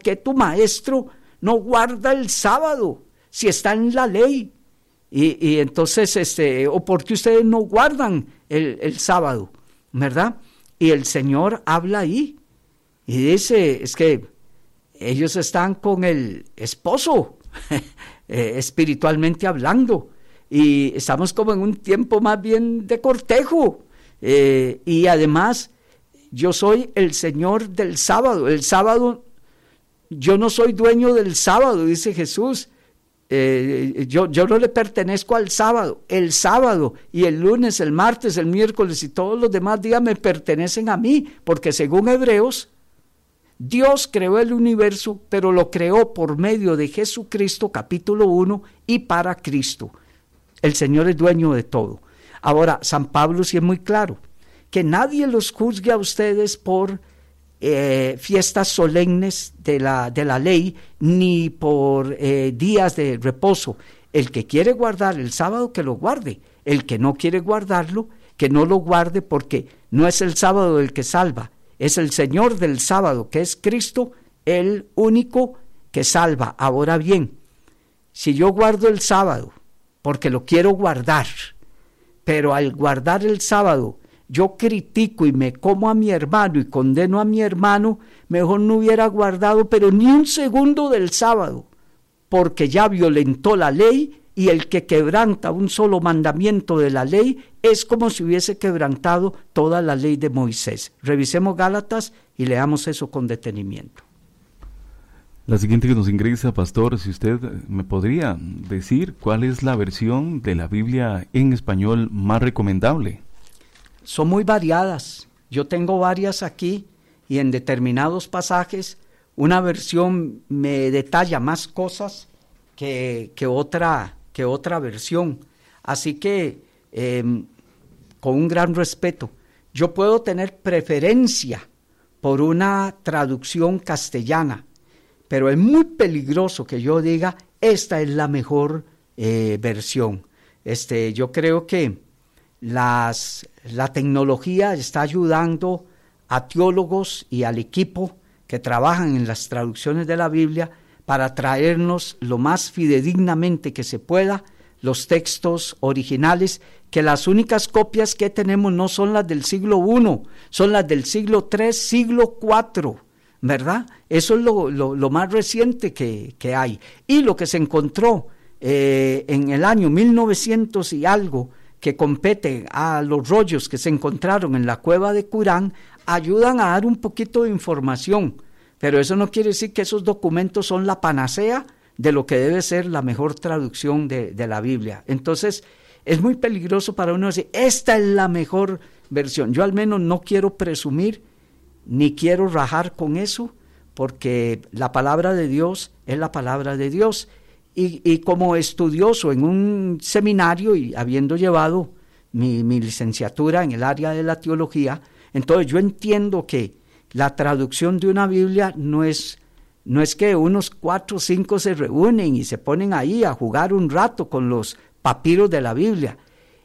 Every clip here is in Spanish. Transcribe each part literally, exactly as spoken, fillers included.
qué tu maestro no guarda el sábado si está en la ley? Y, y entonces, este, o por qué ustedes no guardan el, el sábado, ¿verdad? Y el Señor habla ahí y dice, es que ellos están con el esposo, eh, espiritualmente hablando, y estamos como en un tiempo más bien de cortejo, eh, y además yo soy el Señor del sábado. El sábado, yo no soy dueño del sábado, dice Jesús. Eh, yo, yo no le pertenezco al sábado. El sábado y el lunes, el martes, el miércoles y todos los demás días me pertenecen a mí, porque según Hebreos, Dios creó el universo, pero lo creó por medio de Jesucristo, capítulo uno, y para Cristo. El Señor es dueño de todo. Ahora, San Pablo sí es muy claro, que nadie los juzgue a ustedes por eh, fiestas solemnes de la, de la ley, ni por eh, días de reposo. El que quiere guardar el sábado, que lo guarde. El que no quiere guardarlo, que no lo guarde, porque no es el sábado el que salva, es el Señor del sábado, que es Cristo, el único que salva. Ahora bien, si yo guardo el sábado, porque lo quiero guardar, pero al guardar el sábado, yo critico y me como a mi hermano y condeno a mi hermano, mejor no hubiera guardado, pero ni un segundo del sábado, porque ya violentó la ley, y el que quebranta un solo mandamiento de la ley es como si hubiese quebrantado toda la ley de Moisés. Revisemos Gálatas y leamos eso con detenimiento. La siguiente que nos ingresa, pastor, si usted me podría decir cuál es la versión de la Biblia en español más recomendable. Son muy variadas. Yo tengo varias aquí y en determinados pasajes una versión me detalla más cosas que, que otra que otra versión, así que eh, con un gran respeto, yo puedo tener preferencia por una traducción castellana, pero es muy peligroso que yo diga, esta es la mejor eh, versión. Este, yo creo que las, la tecnología está ayudando a teólogos y al equipo que trabajan en las traducciones de la Biblia para traernos lo más fidedignamente que se pueda los textos originales, que las únicas copias que tenemos no son las del siglo primero, son las del siglo tercero, siglo cuarto, ¿verdad? Eso es lo, lo, lo más reciente que, que hay. Y lo que se encontró eh, en el año mil novecientos y algo, que compete a los rollos que se encontraron en la cueva de Qumran, ayudan a dar un poquito de información. Pero eso no quiere decir que esos documentos son la panacea de lo que debe ser la mejor traducción de, de la Biblia. Entonces, es muy peligroso para uno decir, esta es la mejor versión. Yo al menos no quiero presumir, ni quiero rajar con eso, porque la palabra de Dios es la palabra de Dios. Y, y como estudioso en un seminario y habiendo llevado mi, mi licenciatura en el área de la teología, entonces yo entiendo que la traducción de una Biblia no es, no es que unos cuatro o cinco se reúnen y se ponen ahí a jugar un rato con los papiros de la Biblia.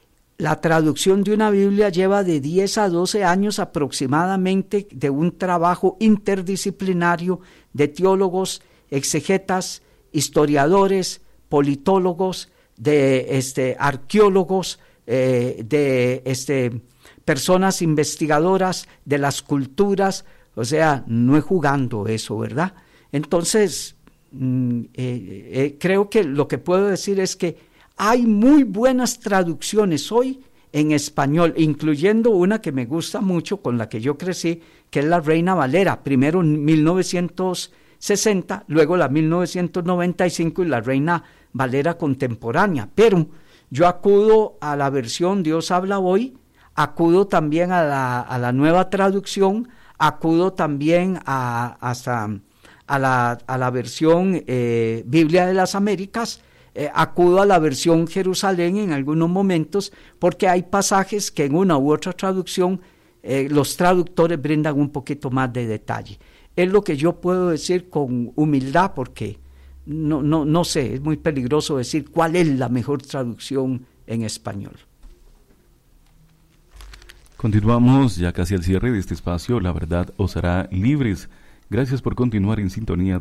La traducción de una Biblia lleva de diez a doce años aproximadamente de un trabajo interdisciplinario de teólogos, exegetas, historiadores, politólogos, de este, arqueólogos, eh, de este, personas investigadoras de las culturas. O sea, no es jugando eso, ¿verdad? Entonces, mm, eh, eh, creo que lo que puedo decir es que hay muy buenas traducciones hoy en español, incluyendo una que me gusta mucho, con la que yo crecí, que es la Reina Valera, primero en mil novecientos sesenta, luego la mil novecientos noventa y cinco y la Reina Valera contemporánea. Pero yo acudo a la versión Dios habla hoy, acudo también a la, a la nueva traducción, acudo también a, hasta a, la, a la versión eh, Biblia de las Américas, eh, acudo a la versión Jerusalén en algunos momentos, porque hay pasajes que en una u otra traducción eh, los traductores brindan un poquito más de detalle. Es lo que yo puedo decir con humildad, porque no, no, no sé, es muy peligroso decir cuál es la mejor traducción en español. Continuamos ya casi al cierre de este espacio, La Verdad os hará libres. Gracias por continuar en sintonía